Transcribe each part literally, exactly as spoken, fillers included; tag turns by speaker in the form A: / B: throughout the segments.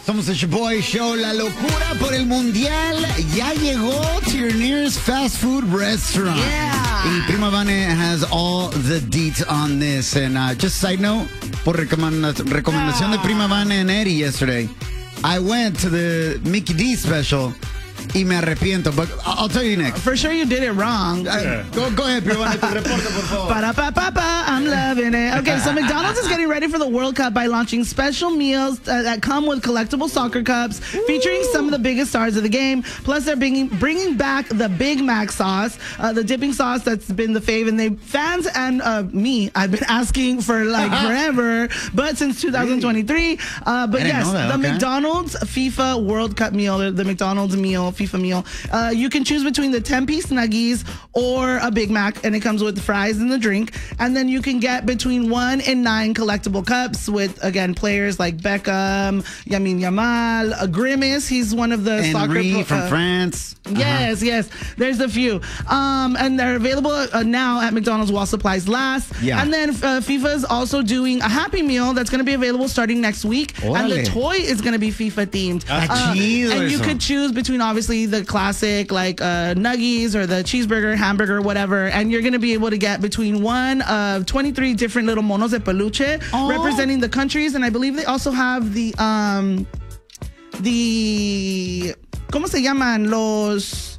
A: Somos el Shaboy Show. La locura por el mundial ya llegó to your nearest fast food restaurant.
B: Yeah.
A: Y Prima Vane has all the deets on this. And uh, just side note, por recomenda- recomendación de Prima Vane and Eddie yesterday, I went to the Mickey D special. Y me arrepiento, but I'll tell you next.
B: For sure you did it wrong.
A: Yeah. Go, go ahead, Prima Vane, tu reporte, por favor.
B: Pa-da-pa-pa-pa, I'm loving it. Okay, so McDonald's is getting ready for the World Cup by launching special meals uh, that come with collectible soccer cups featuring some of the biggest stars of the game. Plus, they're bringing, bringing back the Big Mac sauce, uh, the dipping sauce that's been the fave. And they fans and uh, me, I've been asking for like forever, but since two thousand twenty-three. Uh, but yes,
A: that,
B: the
A: okay.
B: McDonald's FIFA World Cup meal, the McDonald's meal, FIFA meal. Uh, you can choose between the ten-piece nuggies or a Big Mac, and it comes with the fries and the drink. And then you can get between one and nine collectible cups with, again, players like Beckham, Yamin Yamal, uh, Grimace. He's one of the soccer
A: Henry
B: pro-
A: from
B: uh,
A: France.
B: Yes, uh-huh. yes. There's a few. Um, and they're available uh, now at McDonald's while supplies last.
A: Yeah.
B: And then uh, FIFA is also doing a Happy Meal that's going to be available starting next week.
A: Órale.
B: And the toy is going to be FIFA themed.
A: Ah, chido
B: and you
A: eso.
B: could choose between, obviously, the classic, like uh, nuggies or the cheeseburger, hamburger, whatever. And you're going to be able to get between one of twenty-three different little monos de peluche
A: Oh.
B: representing the countries. And I believe they also have the, um, the, ¿cómo se llaman? Los...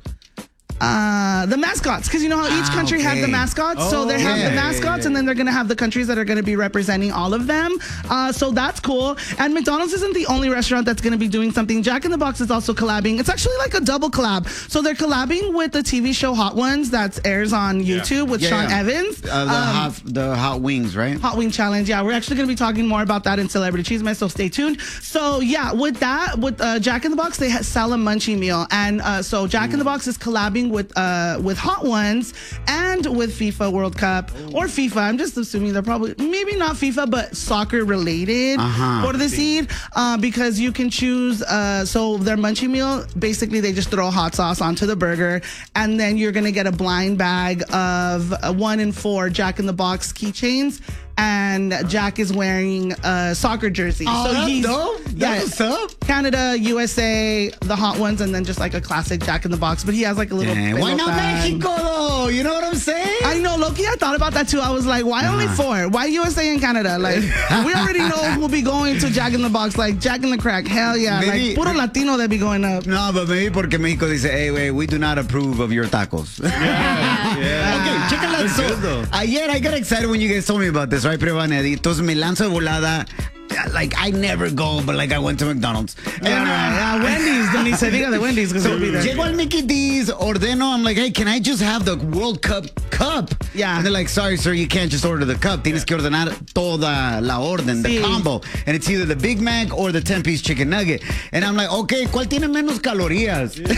B: Uh, the mascots, because you know how each
A: Ah,
B: country
A: okay.
B: has the mascots, so they have
A: yeah,
B: the
A: yeah,
B: mascots,
A: yeah.
B: and then they're gonna have the countries that are gonna be representing all of them. Uh, so that's cool. And McDonald's isn't the only restaurant that's gonna be doing something. Jack in the Box is also collabing. It's actually like a double collab. So they're collabing with the T V show Hot Ones that airs on YouTube with
A: Yeah,
B: Sean
A: yeah.
B: Evans.
A: Uh, the,
B: Um,
A: hot, the hot wings, right?
B: Hot Wing Challenge. Yeah, we're actually going to be talking more about that in Celebrity Cheeseman, so stay tuned. So, yeah, with that, with uh, Jack in the Box, they ha- sell a munchie meal. And uh, so Jack in the Box is collabing with uh, with Hot Ones and with FIFA World Cup or FIFA. I'm just assuming they're probably, maybe not FIFA, but soccer related
A: Uh-huh.
B: for the seed uh, because you can choose. Uh, so their munchie meal, basically, they just throw hot sauce onto the burger, and then you're going to get a blind bag of uh, one in four Jack in the Box keychains. And Jack is wearing a soccer jersey.
A: Oh,
B: so
A: that's
B: he's,
A: dope. That's what's up.
B: Canada, U S A, the Hot Ones, and then just like a classic Jack in the Box. But he has like a little.
A: Dang, why
B: little
A: not
B: fan.
A: Mexico, though? You know what I'm saying?
B: I know, Loki. I thought about that too. I was like, why only four? Why U S A and Canada? Like, we already know who'll be going to Jack in the Box. Like Jack in the Crack. Hell yeah.
A: Maybe-
B: like puro Latino that be going up.
A: No, but maybe porque México dice, hey, wait, we do not approve of your tacos.
C: Yeah, yeah.
A: Okay, check it out.
C: That's
A: So,
C: good, though.
A: ayer I got excited when you guys told me about this, right, Prima Vane? Entonces me lanzo de volada. Like, I never go, but like I went to McDonald's. And,
B: Yeah, yeah, Wendy's. Then he said, diga de Wendy's because
A: So,
B: he'll be there.
A: llego al Mickey D's, ordeno. I'm like, hey, can I just have the World Cup cup?
B: Yeah.
A: And they're like, sorry, sir, you can't just order the cup. Tienes que ordenar toda la orden, the
B: Sí.
A: combo. And it's either the Big Mac or the ten-piece chicken nugget. And I'm like, okay, ¿cuál tiene menos calorías?
B: No,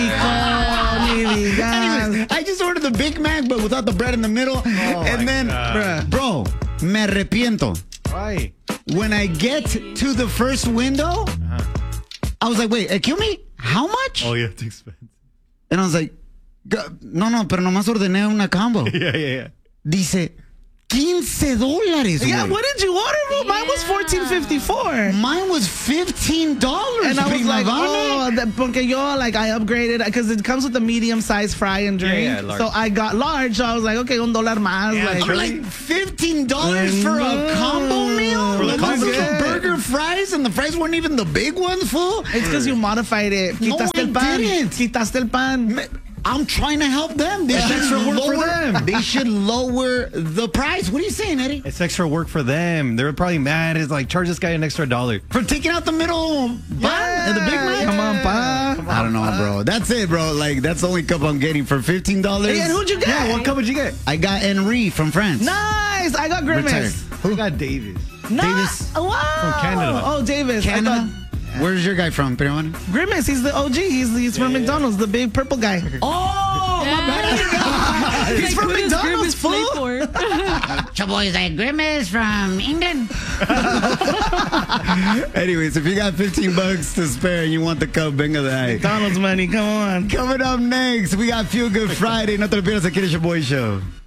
B: hijo, ni digas.
A: Anyways, I just ordered the Big Mac, but without the bread in the middle. and then,
B: God.
A: bro, me arrepiento.
C: Why?
A: When I get to the first window, I was like, wait, excuse me? How much?
C: Oh, yeah, it's expensive.
A: And I was like, "G- no, no, pero nomás ordené una combo.
C: Yeah, yeah, yeah.
A: Dice, quince dólares,
B: Yeah,
A: güey.
B: what did you order, bro? Mine was fourteen fifty-four.
A: Mine was fifteen dollars.
B: And I was
A: Prima
B: like,
A: Vane.
B: oh, that, porque yo, like, I upgraded because it comes with a medium-sized fry and drink.
C: Yeah, yeah, large.
B: So I got large. So I was like, okay, un dólar más.
C: Yeah,
B: like,
A: I'm like, fifteen dollars
B: I
A: for a
B: know.
A: combo meal?
C: For the
A: Like,
C: combo
A: those little
B: meal.
A: burger fries, and the fries weren't even the big ones, fool?
B: it's because you modified it.
A: No,
B: Quitaste
A: I
B: el pan.
A: didn't.
B: Quitaste el pan.
A: I'm trying to help them. They
C: It's
A: should
C: extra work for
A: lower,
C: them.
A: They should lower the price. What are you saying, Eddie?
C: It's extra work for them. They're probably mad. It's like, charge this guy an extra dollar.
A: For taking out the middle bun, the Big Mac?
B: Come on, pa.
A: I don't know, bro. That's it, bro. Like, that's the only cup I'm getting for fifteen dollars.
B: Hey, and who'd you get?
C: Yeah, what cup would you get?
A: I got Henry from France.
B: Nice. I got
A: Retired.
B: Grimace.
C: Who got Davis?
B: Nice.
A: Davis.
B: Wow.
C: From Canada.
B: Oh, Davis. I
A: Canada?
B: thought-
A: Where's your guy from, Prima Vane?
B: Grimace. He's the O G. He's, he's from McDonald's, the big purple guy.
A: Oh, my bad.
B: He's from
D: Who does
B: McDonald's,
D: Grimace play
B: fool.
D: for?
E: Chaboy is like Grimace from England.
A: Anyways, if you got fifteen bucks to spare and you want the cup, venga de ahí.
B: McDonald's money. Come on.
A: Coming up next, we got Feel Good Friday. No te lo pierdas aquí en el Shaboy Show.